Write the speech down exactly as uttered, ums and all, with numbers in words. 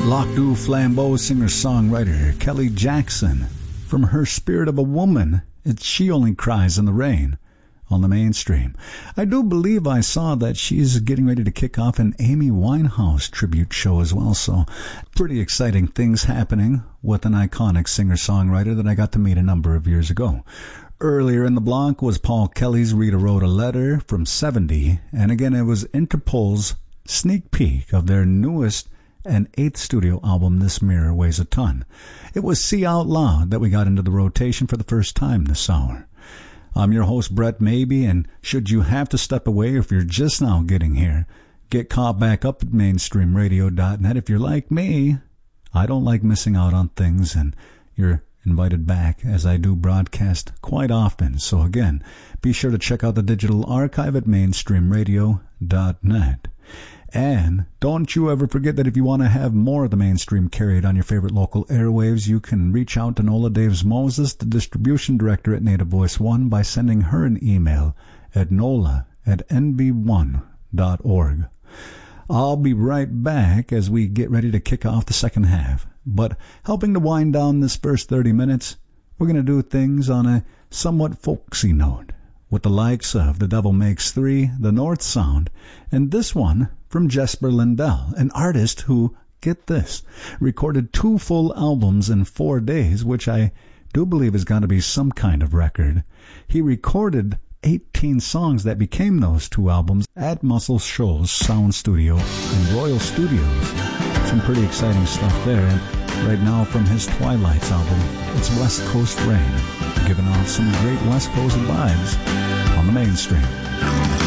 Lac du Flambeau singer-songwriter Kelly Jackson. From her Spirit of a Woman, it's She Only Cries in the Rain on the Mainstream. I do believe I saw that she's getting ready to kick off an Amy Winehouse tribute show as well, so pretty exciting things happening with an iconic singer-songwriter that I got to meet a number of years ago. Earlier in the block was Paul Kelly's Rita Wrote a Letter from seventy, and again it was Interpol's sneak peek of their newest and eighth studio album, This Mirror Weighs a Ton. It was See Out Loud that we got into the rotation for the first time this hour. I'm your host, Brett Maybe, and should you have to step away if you're just now getting here, get caught back up at mainstream radio dot net. If you're like me, I don't like missing out on things, and you're invited back as I do broadcast quite often. So again, be sure to check out the digital archive at mainstream radio dot net. And don't you ever forget that if you want to have more of the Mainstream carried on your favorite local airwaves, you can reach out to Nola Daves Moses, the distribution director at Native Voice One, by sending her an email at nola at n b one dot org. I'll be right back as we get ready to kick off the second half. But helping to wind down this first thirty minutes, we're going to do things on a somewhat folksy note, with the likes of The Devil Makes Three, The North Sound, and this one from Jesper Lindell, an artist who, get this, recorded two full albums in four days, which I do believe has got to be some kind of record. He recorded eighteen songs that became those two albums at Muscle Shoals Sound Studio and Royal Studios. Some pretty exciting stuff there, and right now from his Twilights album, it's West Coast Rain, giving off some great West Coast vibes on the Mainstream.